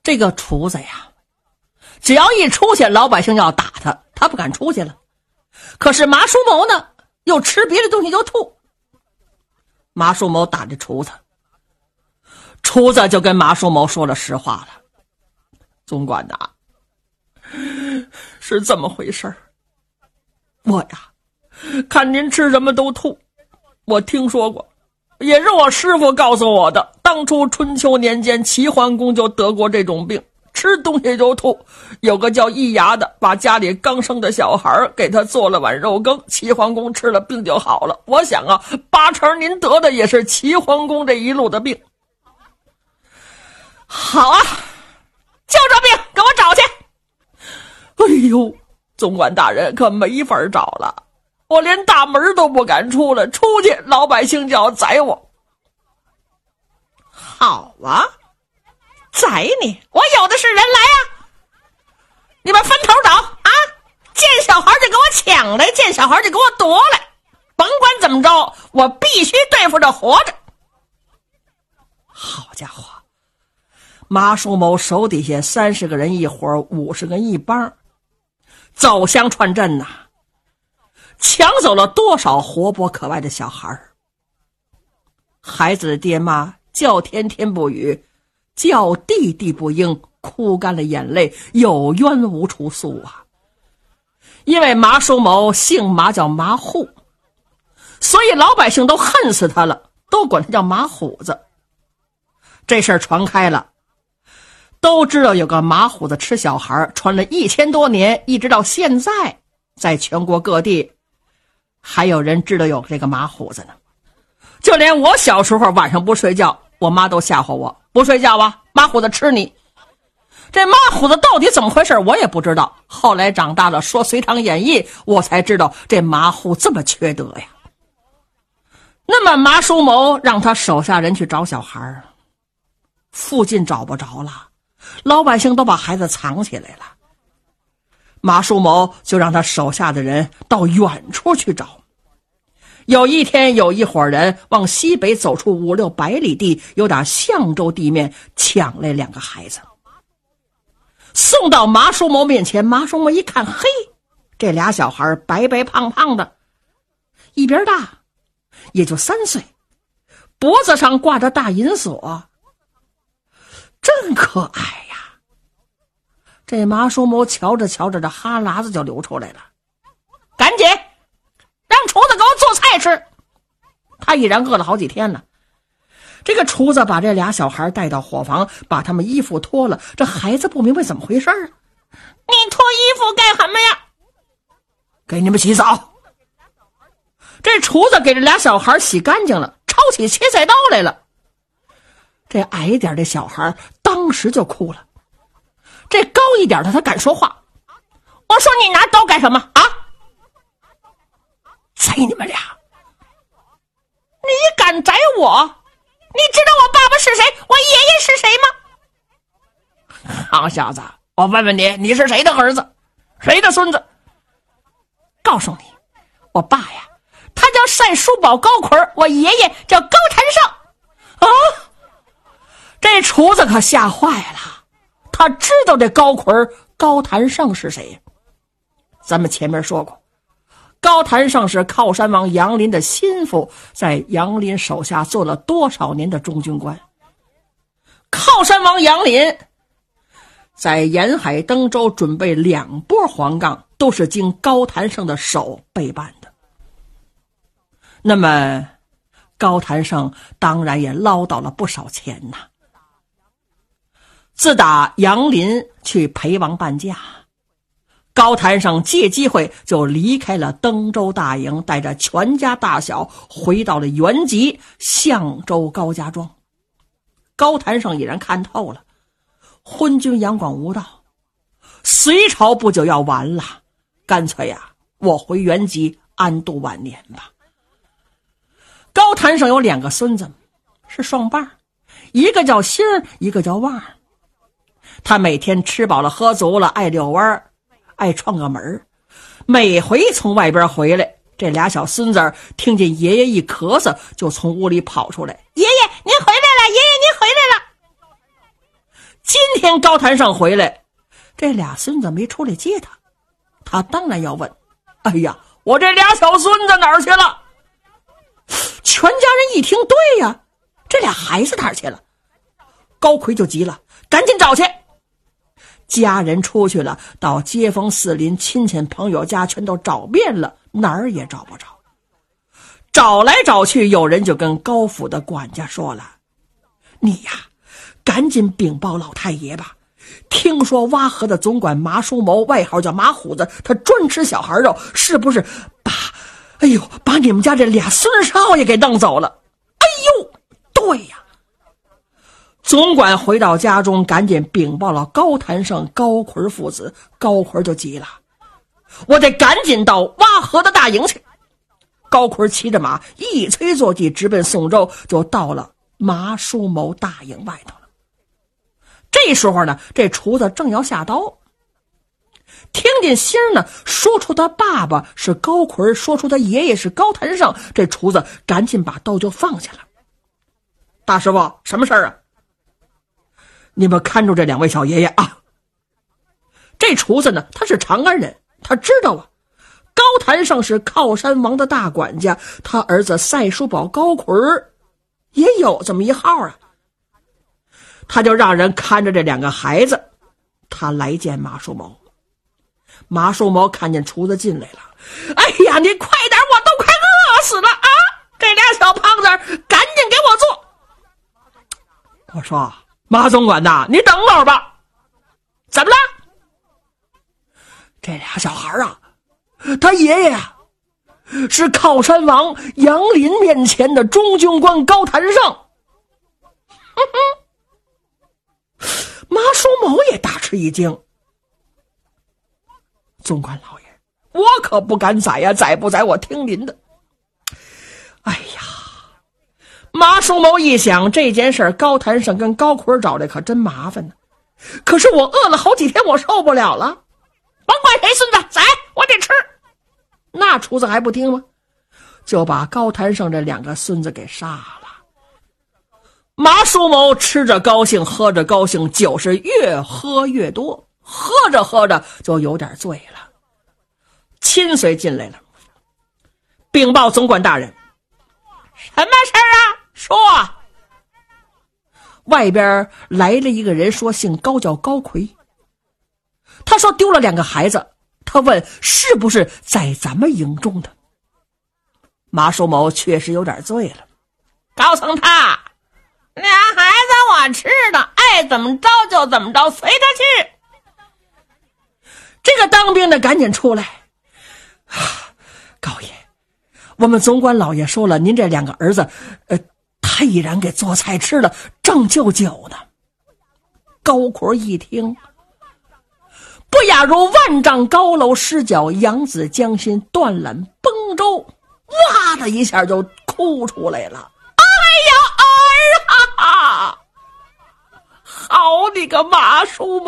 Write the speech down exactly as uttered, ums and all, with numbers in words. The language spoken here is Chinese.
这个厨子呀，只要一出去，老百姓要打他，他不敢出去了。可是马叔谋呢，又吃别的东西就吐。马叔谋打这厨子，厨子就跟马叔谋说了实话了：总管呐，是这么回事儿。我呀，看您吃什么都吐，我听说过，也是我师傅告诉我的。当初春秋年间，齐桓公就得过这种病，吃东西就吐。有个叫易牙的，把家里刚生的小孩给他做了碗肉羹，齐桓公吃了，病就好了。我想啊，八成您得的也是齐桓公这一路的病。好啊，就这病给我找去。哎呦，总管大人可没法找了，我连大门都不敢出了，出去老百姓就要宰我。好啊，宰你，我有的是人，来啊！你们分头找啊！见小孩就给我抢来，见小孩就给我夺来，甭管怎么着，我必须对付着活着。好家伙，马叔谋手底下三十个人一伙，五十个人一帮，走乡串镇呐、啊，抢走了多少活泼可爱的小孩。孩子的爹妈叫天天不语，叫地地不应，哭干了眼泪，有冤无处诉啊。因为马叔谋姓马，叫马虎，所以老百姓都恨死他了，都管他叫马虎子。这事儿传开了，都知道有个马虎子吃小孩，传了一千多年，一直到现在，在全国各地还有人知道有这个马虎子呢。就连我小时候晚上不睡觉，我妈都吓唬我，不睡觉啊，马虎子吃你。这马虎子到底怎么回事我也不知道，后来长大了说《隋唐演义》，我才知道这马虎这么缺德呀。那么马叔谋让他手下人去找小孩，附近找不着了，老百姓都把孩子藏起来了。马叔谋就让他手下的人到远处去找。有一天，有一伙人往西北走出五六百里地，由打象州地面抢来两个孩子，送到马叔谋面前。马叔谋一看，嘿，这俩小孩白白胖胖的，一边大，也就三岁，脖子上挂着大银锁，真可爱呀。这马叔谋瞧着瞧着，这哈喇子就流出来了。赶紧让厨子给我做菜吃。他已然饿了好几天了。这个厨子把这俩小孩带到伙房，把他们衣服脱了。这孩子不明白怎么回事啊，你脱衣服干什么呀？给你们洗澡。这厨子给这俩小孩洗干净了，抄起切菜刀来了。这矮点的小孩当时就哭了，这高一点的他敢说话。我说你拿刀干什么啊？宰你们俩！你敢宰我？你知道我爸爸是谁，我爷爷是谁吗？好小子，我问问你，你是谁的儿子，谁的孙子？告诉你，我爸呀，他叫单叔宝高魁，我爷爷叫高谭胜。啊！这厨子可吓坏了，他知道这高魁高谭胜是谁。咱们前面说过，高谭胜是靠山王杨林的心腹，在杨林手下做了多少年的中军官。靠山王杨林在沿海登州准备两波黄杠，都是经高谭胜的手备办的。那么高谭胜当然也捞到了不少钱呐。自打杨林去陪王伴驾，高谭胜借机会就离开了登州大营，带着全家大小回到了原籍象州高家庄。高谭胜已然看透了，昏君杨广无道，隋朝不久要完了，干脆呀、啊，我回原籍安度晚年吧。高谭胜有两个孙子，是双伴，一个叫星儿，一个叫旺。他每天吃饱了喝足了，爱遛弯，爱串个门。每回从外边回来，这俩小孙子听见爷爷一咳嗽，就从屋里跑出来：爷爷您回来了，爷爷您回来了。今天高谭胜回来，这俩孙子没出来接他，他当然要问，哎呀，我这俩小孙子哪儿去了？全家人一听，对呀，这俩孩子哪儿去了？高奎就急了，赶紧找去。家人出去了，到街坊四邻亲戚朋友家全都找遍了，哪儿也找不着。找来找去，有人就跟高府的管家说了，你呀赶紧禀报老太爷吧，听说洼河的总管马叔谋，外号叫马虎子，他专吃小孩肉，是不是把哎呦把你们家这俩孙少爷给弄走了？哎呦，对呀。总管回到家中，赶紧禀报了高谭胜、高奎父子。高奎就急了，我得赶紧到洼河的大营去。高奎骑着马一催坐骑，直奔宋州，就到了马叔谋大营外头了。这时候呢，这厨子正要下刀，听见星儿呢说出他爸爸是高奎，说出他爷爷是高谭胜，这厨子赶紧把刀就放下了。大师傅，什么事儿啊？你们看住这两位小爷爷啊！这厨子呢，他是长安人，他知道啊，高谭胜是靠山王的大管家，他儿子赛叔宝高奎也有这么一号啊。他就让人看着这两个孩子，他来见马叔谋。马叔谋看见厨子进来了，哎呀，你快点，我都快饿死了啊！这俩小胖子赶紧给我做。我说，马总管呐，你等会儿吧。怎么了？这俩小孩啊，他爷爷啊是靠山王杨林面前的中军官高谭胜。哼哼，马叔谋也大吃一惊。总管老爷，我可不敢宰呀，宰不宰我听您的。哎呀，马叔谋一想，这件事高谭胜跟高奎找来可真麻烦呢。可是我饿了好几天，我受不了了。甭管谁孙子，宰我得吃。那厨子还不听吗？就把高谭胜这两个孙子给杀了。马叔谋吃着高兴，喝着高兴，酒是越喝越多，喝着喝着就有点醉了。亲随进来了，禀报总管大人。什么事儿啊？说。外边来了一个人，说姓高，叫高奎。他说丢了两个孩子，他问是不是在咱们营中的。马叔谋确实有点醉了，告诉他，俩孩子我吃的，爱怎么着就怎么着，随他去。这个当兵的赶紧出来，高爷，我们总管老爷说了，您这两个儿子呃，他已然给做菜吃了，正就酒呢。高奎一听，不亚如万丈高楼失脚，扬子江心，断缆崩舟，哇的一下就哭出来了。哎呀儿啊，好你个马叔谋！